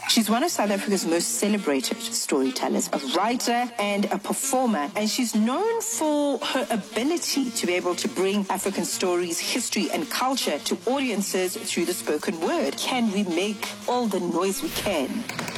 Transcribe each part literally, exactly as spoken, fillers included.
She's one of South Africa's most celebrated storytellers, a writer and a performer, and she's known for her ability to be able to bring African stories, history, and culture to audiences through the spoken word. Can we make all the noise we can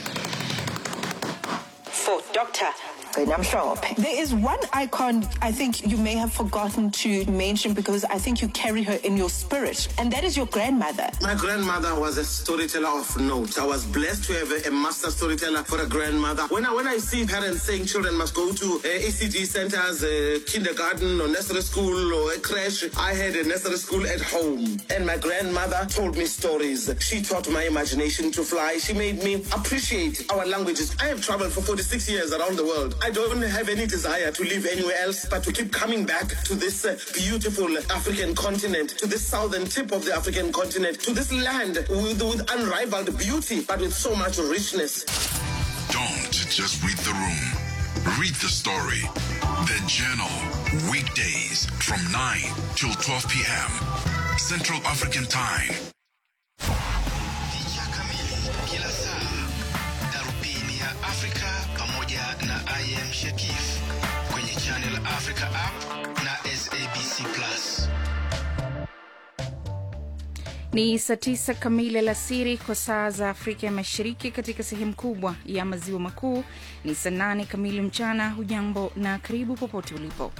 for Doctor Namhlophe? There is one icon I think you may have forgotten to mention because I think you carry her in your spirit, and that is your grandmother. My grandmother was a storyteller of note. I was blessed to have a, a master storyteller for a grandmother. When I when I see parents saying children must go to uh, E C G centers, uh, kindergarten or nursery school or a creche, I had a nursery school at home, and my grandmother told me stories. She taught my imagination to fly. She made me appreciate our languages. I have traveled for forty-six years around the world. I don't have any desire to live anywhere else, but to keep coming back to this uh, beautiful African continent, to this southern tip of the African continent, to this land with, with unrivaled beauty, but with so much richness. Don't just read the room. Read the story. The Journal. Weekdays from nine till twelve p.m. Central African Time. Afrika pamoja na I am Shakif kwenye Channel Africa app na S A B C Plus. Ni saa tisa kamili alasiri kwa saa za Afrika ya Mashariki. Katika sehemu kubwa ya maziwa makuu ni saa nane kamili mchana. Hujambo na karibu popote ulipo.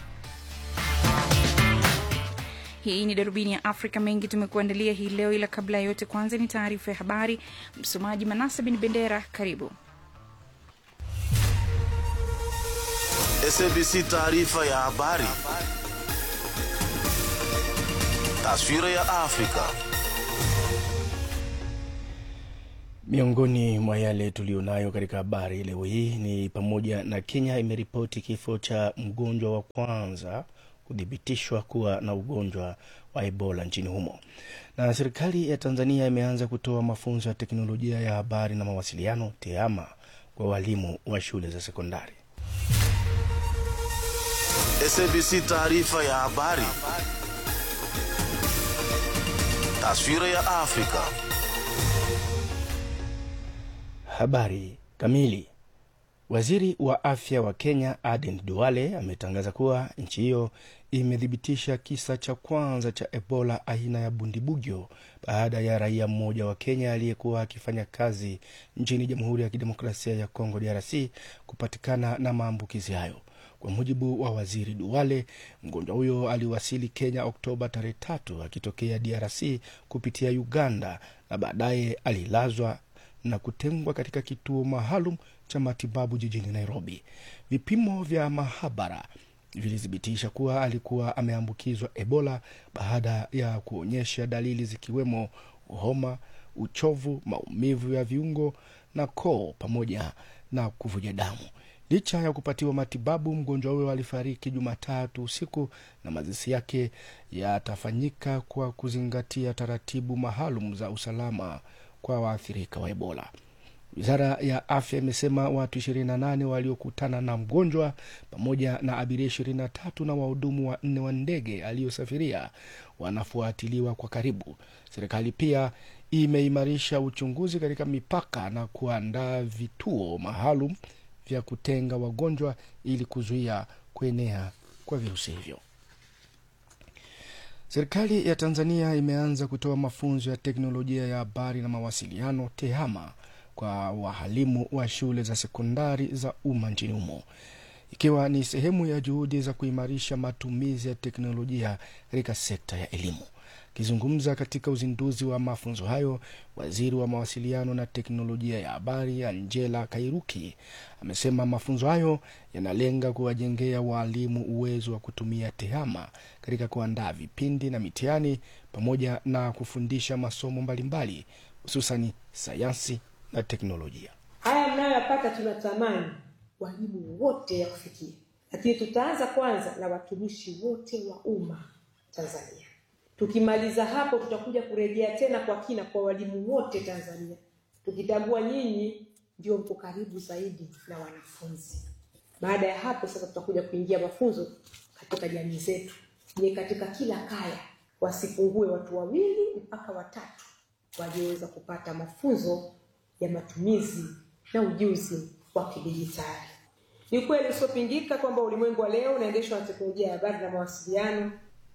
Hii ni Darubini ya Afrika. Mengi tumekuandalia hii leo, ila kabla ya yote kwanza ni taarifa ya habari. Msomaji Manase bin Bendera, karibu. S A B C taarifa ya habari. Taswira ya Afrika. Miongoni mwa yale tulionayo katika habari leo hii ni pamoja na Kenya imeripoti kifo cha mgonjwa wa kwanza kudhibitishwa kuwa na ugonjwa wa Ebola nchini humo. Na serikali ya Tanzania imeanza kutoa mafunzo ya teknolojia ya habari na mawasiliano TEHAMA kwa walimu wa shule za sekondari. S A B C taarifa ya habari. Taswira ya Afrika. Habari kamili. Waziri wa afya wa Kenya Aden Duale ametangaza kuwa nchi hiyo imedhibitisha kisa cha kwanza cha Ebola aina ya Bundibugyo baada ya raia mmoja wa Kenya aliyekuwa akifanya kazi nchini Jamhuri ya Kidemokrasia ya Kongo D R C kupatikana na maambukizi hayo. Kwa mujibu wa Waziri Duale, mgonjwa huyo aliwasili Kenya Oktoba tarehe tatu akitokea D R C kupitia Uganda na baadaye alilazwa na kutengwa katika kituo maalum cha matibabu jijini Nairobi. Vipimo vya mahabara vilithibitisha kuwa alikuwa ameambukizwa Ebola baada ya kuonyesha dalili zikiwemo homa, uchovu, maumivu ya viungo na koo pamoja na kuvuja damu. Licha ya kupatiwa matibabu, mgonjwa huyo alifariki Jumatatu usiku na mazishi yake yatafanyika kwa kuzingatia taratibu maalum za usalama kwa waathirika wa Ebola. Wizara ya Afya imesema watu ishirini na nane waliokutana na mgonjwa pamoja na abiria ishirini na tatu na wahudumu wa nne wa ndege aliyosafiria wanafuatiliwa kwa karibu. Serikali pia imeimarisha uchunguzi katika mipaka na kuandaa vituo maalum vya kutenga wagonjwa ili kuzuia kuenea kwa virusi hivyo. Serikali ya Tanzania imeanza kutoa mafunzo ya teknolojia ya habari na mawasiliano TEHAMA kwa wahalimu wa shule za sekondari za umma nchini humo, ikiwa ni sehemu ya juhudi za kuimarisha matumizi ya teknolojia katika sekta ya elimu. Kizungumza katika uzinduzi wa mafunzo hayo, waziri wa mawasiliano na teknolojia ya habari Angela Kairuki amesema mafunzo hayo yanalenga kuwajengea walimu uwezo wa kutumia TEHAMA katika kuandaa vipindi na mitihani pamoja na kufundisha masomo mbalimbali hususan sayansi na teknolojia. Haya mnayopata tunatamani walimu wote ya kufikia. Lakini tutaanza kwanza na watumishi wote wa umma Tanzania. Tukimaliza hapo tutakuja kurejea tena kwa kina kwa walimu wote Tanzania. Tukitambua nyinyi ndio mko karibu zaidi na wanafunzi. Baada ya hapo sasa tutakuja kuingia mafunzo katika jamii zetu. Ni katika kila kaya wasipungue watu wawili mpaka watatu walioweza kupata mafunzo ya matumizi na ujuzi wa kidijitali. Ni kweli usiopingika kwamba ulimwengu wa leo unaendeshwa na teknolojia ya habari na mawasiliano.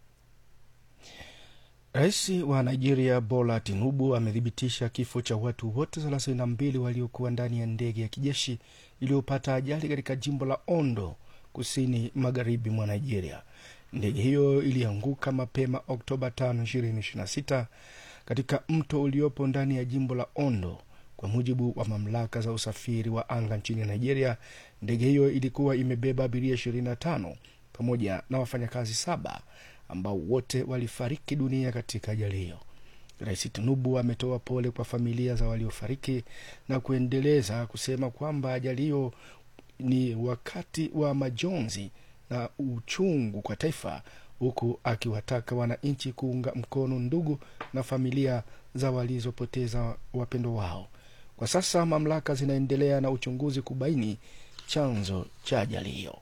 Rais wa Nigeria Bola Tinubu amethibitisha kifo cha watu wote thelathini na mbili waliokuwa ndani ya ndege ya kijeshi iliyopata ajali katika jimbo la Ondo, kusini magharibi mwa Nigeria. Ndege hiyo ilianguka mapema Oktoba tano, ishirini ishirini na sita katika mto uliopo ndani ya jimbo la Ondo. Kwa mujibu wa mamlaka za usafiri wa anga nchini Nigeria, ndege hiyo ilikuwa imebeba abiria ishirini na tano pamoja na wafanyakazi saba ambao wote walifariki dunia katika ajali hiyo. Rais Tinubu ametoa pole kwa familia za waliofariki na kuendeleza kusema kwamba ajali hiyo ni wakati wa majonzi na uchungu kwa taifa, huku akiwataka wananchi kuunga mkono ndugu na familia za walizopoteza wapendo wao. Kwa sasa mamlaka zinaendelea na uchunguzi kubaini chanzo cha ajali hiyo.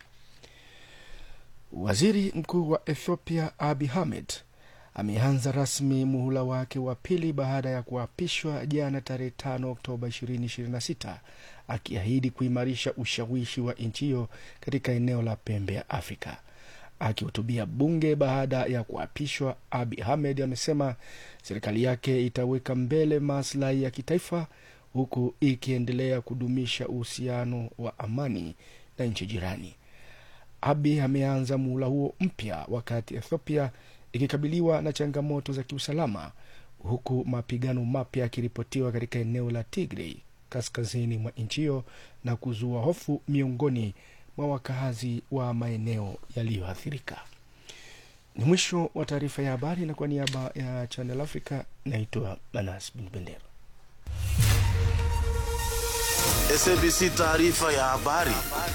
Waziri Mkuu wa Ethiopia Abiy Ahmed ameanza rasmi muhula wake wa pili baada ya kuapishwa jana tarehe tano Oktoba ishirini ishirini na sita, akiahidi kuimarisha ushawishi wa nchi hiyo katika eneo la pembe ya Afrika. Akihutubia bunge baada ya kuapishwa, Abiy Ahmed amesema serikali yake itaweka mbele maslahi ya kitaifa huku ikiendelea kudumisha uhusiano wa amani na nchi jirani. Abiy ameanza muhula huo mpya wakati Ethiopia ikikabiliwa na changamoto za kiusalama, huku mapigano mapya yakiripotiwa katika eneo la Tigray kaskazini mwa nchi hiyo na kuzua hofu miongoni mwa wakazi wa maeneo yaliyoathirika. Ni mwisho wa taarifa ya habari, na kwa niaba ya Channel Africa naitwa Manas bin Bendera. S A B C taarifa ya habari.